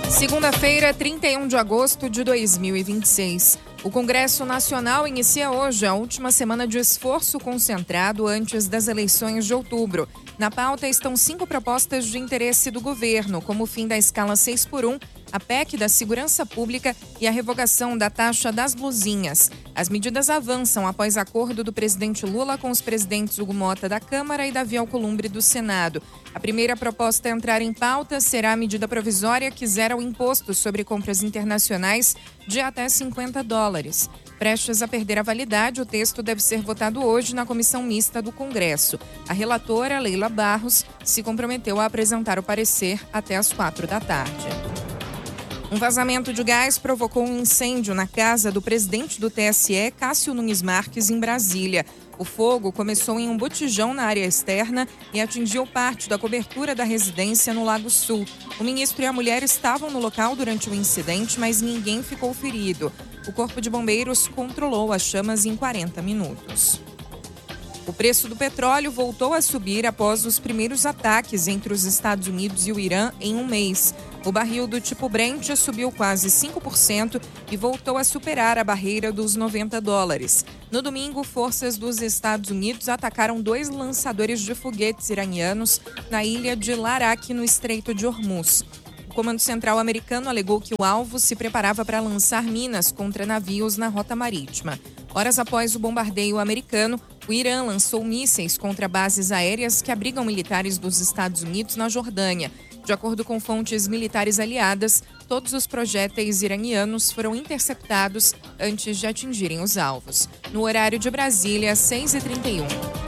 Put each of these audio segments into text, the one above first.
Segunda-feira, 31 de agosto de 2026. O Congresso Nacional inicia hoje a última semana de esforço concentrado antes das eleições de outubro. Na pauta estão 5 propostas de interesse do governo, como o fim da escala 6x1, a PEC da Segurança Pública e a revogação da taxa das blusinhas. As medidas avançam após acordo do presidente Lula com os presidentes Hugo Mota da Câmara e Davi Alcolumbre do Senado. A primeira proposta a entrar em pauta será a medida provisória que zera o imposto sobre compras internacionais de até $50. Prestes a perder a validade, o texto deve ser votado hoje na comissão mista do Congresso. A relatora, Leila Barros, se comprometeu a apresentar o parecer até às 4 da tarde. Um vazamento de gás provocou um incêndio na casa do presidente do TSE, Cássio Nunes Marques, em Brasília. O fogo começou em um botijão na área externa e atingiu parte da cobertura da residência no Lago Sul. O ministro e a mulher estavam no local durante o incidente, mas ninguém ficou ferido. O Corpo de Bombeiros controlou as chamas em 40 minutos. O preço do petróleo voltou a subir após os primeiros ataques entre os Estados Unidos e o Irã em um mês. O barril do tipo Brent subiu quase 5% e voltou a superar a barreira dos $90. No domingo, forças dos Estados Unidos atacaram 2 lançadores de foguetes iranianos na ilha de Larak, no Estreito de Hormuz. O Comando Central americano alegou que o alvo se preparava para lançar minas contra navios na rota marítima. Horas após o bombardeio americano, o Irã lançou mísseis contra bases aéreas que abrigam militares dos Estados Unidos na Jordânia. De acordo com fontes militares aliadas, todos os projéteis iranianos foram interceptados antes de atingirem os alvos. No horário de Brasília, 6h31.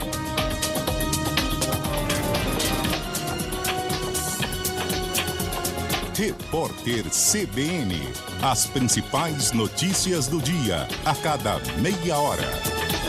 Repórter CBN. As principais notícias do dia, a cada meia hora.